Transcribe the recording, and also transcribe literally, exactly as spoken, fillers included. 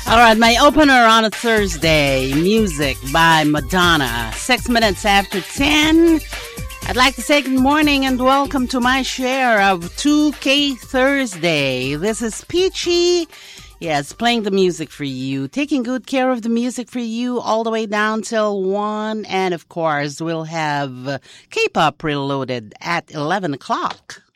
All right, my opener on a Thursday, music by Madonna. Six minutes after ten. I'd like to say good morning and welcome to my share of two K Thursday. This is Peachy. Yes, playing the music for you, taking good care of the music for you all the way down till one. And of course, we'll have K-pop Reloaded at eleven o'clock.